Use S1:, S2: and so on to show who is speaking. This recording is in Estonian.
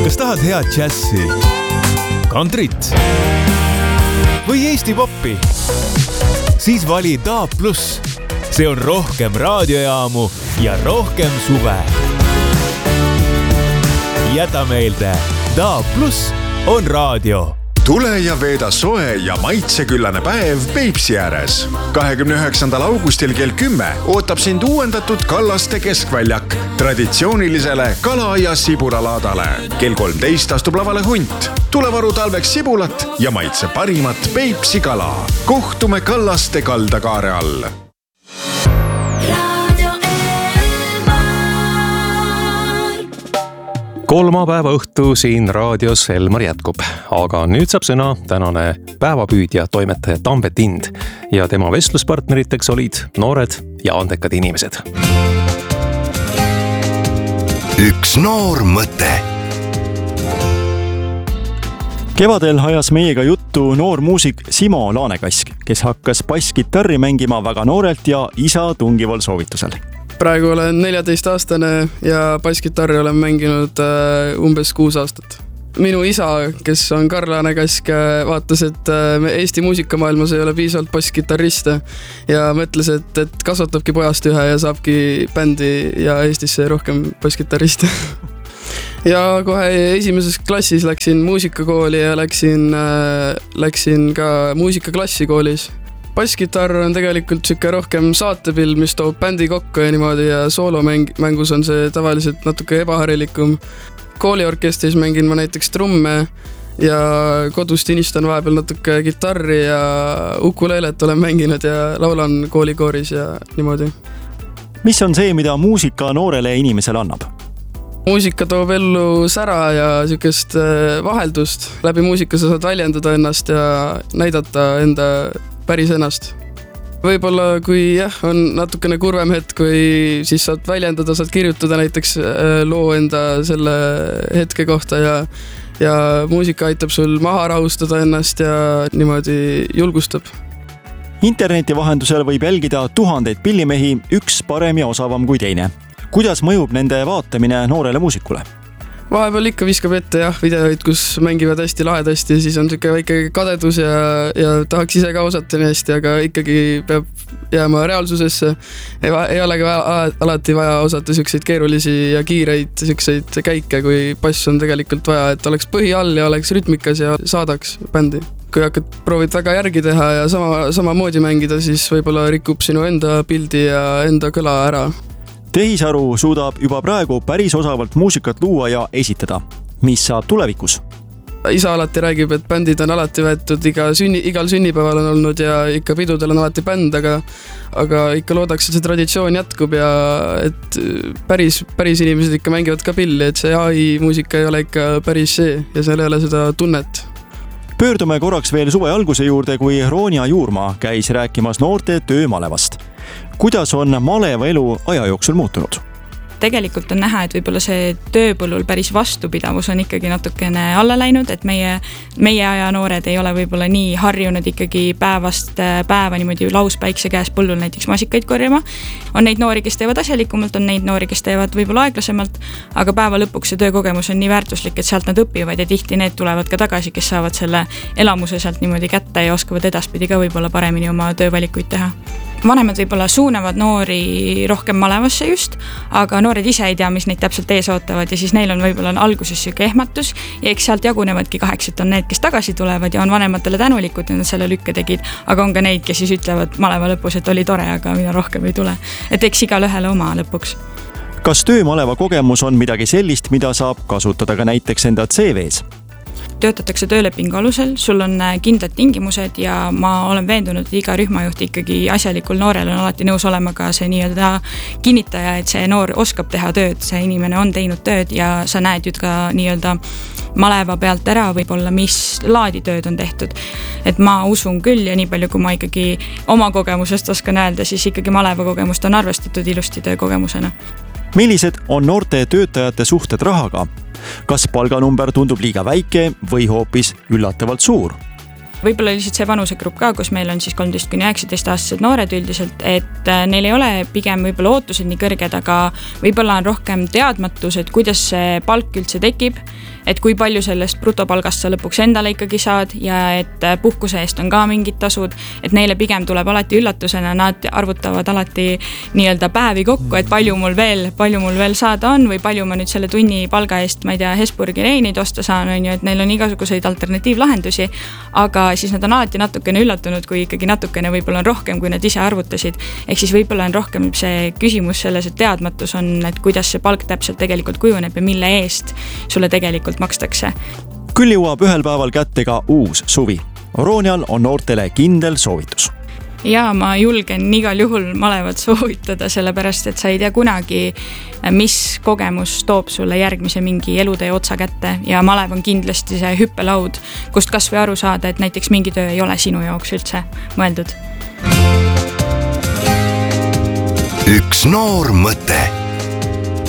S1: kas tahad head džässi, kantrit või Eesti poppi? Siis vali DAB+. See on rohkem raadiojaamu ja rohkem suve. Jäta meelde, DAB+ on raadio.
S2: Tule ja veeda soe ja maitseküllane päev Peipsi ääres. 29. augustil kell 10 ootab sind uuendatud Kallaste keskväljak traditsioonilisele kala- ja sibulalaadale. Kell 13 astub lavale hunt. Tule varu talveks sibulat ja maitse parimat Peipsi kala. Kohtume Kallaste kaldakaare all.
S3: Kolmapäeva õhtu siin raadios Elmar jätkub, aga nüüd saab sõna tänane päevapüüdja toimetaja Tambet Ind ja tema vestluspartneriteks olid noored ja andekad inimesed.
S4: Üks noor mõte.
S5: Kevadel ajas meiega juttu noor muusik Simo Laanekask, kes hakkas basskitarri mängima väga noorelt ja isa tungival soovitusel.
S6: Praegu olen 14-aastane ja basskitarri olen mänginud umbes 6 aastat. Minu isa, kes on Karl Laanekask, vaatas, et Eesti muusikamaailmas ei ole piisavalt basskitarriste ja mõtles, et kasvatabki pojast ühe ja saabki bändi ja Eestisse rohkem basskitarriste. Ja kohe esimeses klassis läksin muusikakooli ja läksin ka muusikaklassi koolis. Basskitarr on tegelikult siuke rohkem saatepill, mis toob bändi kokku ja niimoodi ja soolomängus on see tavaliselt natuke ebaharilikum. Kooliorkestris mängin ma näiteks trumme ja kodus tinistan vahepeal natuke gitarri ja ukuleelet olen mänginud ja laulan koolikooris ja niimoodi.
S5: Mis on see, mida muusika noorele inimesele annab?
S6: Muusika toob ellu sära ja siukest vaheldust. Läbi muusika sa saad väljendada ennast ja näidata enda päris ennast. Võib-olla kui on natukene kurvem hetk, kui siis saad väljendada, saad kirjutada näiteks loo enda selle hetke kohta ja muusika aitab sul maha rahustada ennast ja niimoodi julgustab.
S5: Interneti vahendusel võib jälgida tuhandeid pillimehi, üks parem ja osavam kui teine. Kuidas mõjub nende vaatamine noorele muusikule?
S6: Vahepeal ikka viskab ette videoid, kus mängivad hästi lahedasti ja siis on siuke väike kadedus ja tahaks ise ka osata nii hästi, aga ikkagi peab jääma reaalsusesse. Ei olegi alati vaja osata siukseid keerulisi ja kiireid siukseid käike, kui bass on tegelikult vaja, et oleks põhi all ja oleks rütmikas ja saadaks bändi. Kui proovid väga järgi teha ja samamoodi mängida, siis võib-olla rikub sinu enda pildi ja enda kõla ära.
S5: Tehisaru suudab juba praegu päris osavalt muusikat luua ja esitada. Mis saab tulevikus?
S6: Isa alati räägib, et bändid on alati võetud, igal sünnipäeval on olnud ja ikka pidudel on alati bänd, aga ikka loodaks, et see traditsioon jätkub ja et päris inimesed ikka mängivad ka pilli, et see AI muusika ei ole ikka päris see ja seal ei ole seda tunnet.
S5: Pöördume korraks veel suve alguse juurde, kui Ronja Juurmaa käis rääkimas noorte töömalevast. Kuidas on maleva elu aja jooksul muutunud?
S7: Tegelikult on näha, et võib-olla see tööpõllul päris vastupidavus on ikkagi natukene alla läinud, et meie aja noored ei ole võib-olla nii harjunud ikkagi päevast päeva niimoodi lauspäikse käes põllul näiteks masikaid korjama. On neid noori, kes teevad asjalikumalt, on neid noori, kes teevad võib-olla aeglasemalt, aga päeva lõpuks see töökogemus on nii väärtuslik, et sealt nad õpivad ja tihti need tulevad ka tagasi, kes saavad selle elamuse sealt niimoodi kätte ja oskavad edaspidi ka võib-olla paremini oma töövalikuid teha. Vanemad võib-olla suunavad noori rohkem malevasse just, aga noored ise ei tea, mis neid täpselt ees ootavad ja siis neil on võib-olla alguses siuke ehmatus ja eks sealt jagunevadki 8, on need, kes tagasi tulevad ja on vanematele tänulikud, et nad selle lükke tegid, aga on ka neid, kes siis ütlevad maleva lõpus, et oli tore, aga mina rohkem ei tule. Et eks igal ühele oma lõpuks.
S5: Kas töömaleva kogemus on midagi sellist, mida saab kasutada ka näiteks enda CV-s?
S7: Töötatakse töölepingu alusel, sul on kindlad tingimused ja ma olen veendunud, et iga rühmajuht ikkagi asjalikul noorel on alati nõus olema ka see nii-öelda kinnitaja, et see noor oskab teha tööd, see inimene on teinud tööd ja sa näed ju ka nii-öelda maleva pealt ära võib-olla, mis laadi tööd on tehtud. Et ma usun küll ja nii palju, kui ma ikkagi oma kogemusest oskan öelda, siis ikkagi maleva kogemust on arvestatud ilusti töökogemusena.
S5: Millised on noorte töötajate suhted rahaga? Kas palganumber tundub liiga väike või hoopis üllatavalt suur?
S7: Võib-olla lihtsalt see vanusegrupp ka, kus meil on siis 13–19-aastased noored üldiselt, et neil ei ole pigem võib-olla ootused nii kõrged, aga võib-olla on rohkem teadmatus, et kuidas see palk üldse tekib, et kui palju sellest brutopalgast sa lõpuks endale ikkagi saad ja et puhkuse eest on ka mingid tasud, et neile pigem tuleb alati üllatusena, nad arvutavad alati nii-öelda päevi kokku, et palju mul veel saada on või palju ma nüüd selle tunni palga eest, ma ei tea, Hesburgi reinid osta saan, on ju, et neil on igasuguseid alternatiivlahendusi, aga siis nad on alati natukene üllatunud, kui ikkagi natukene võib-olla on rohkem, kui nad ise arvutasid. Ehk siis võib-olla on rohkem see küsimus selles, et teadmatus on, et kuidas see palk täpselt tegelikult kujuneb ja mille eest sulle tegelikult makstakse.
S5: Küll jõuab ühel päeval kätte ka uus suvi. Oronial on noortele kindel soovitus.
S7: Ja ma julgen igal juhul malevat soovitada, sellepärast, et sa ei tea kunagi, mis kogemus toob sulle järgmise mingi elutee otsa kätte ja malev on kindlasti see hüppelaud, kust kas või aru saada, et näiteks mingi töö ei ole sinu jaoks üldse mõeldud.
S4: Üks noor mõte.